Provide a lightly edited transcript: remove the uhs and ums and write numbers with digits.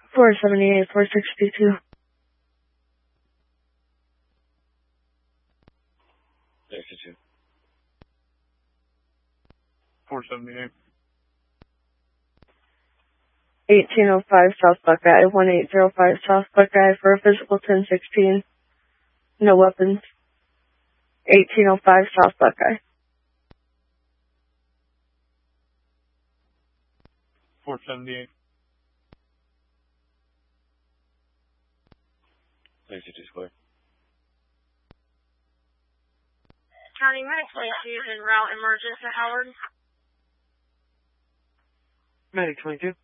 478, 462. 62. 478. 1805 South Buckeye, 1805 South Buckeye for a physical 1016. No weapons. 1805 South Buckeye. 478. 62 square. County Medic 22 en route emergence to Howard. Medic 22.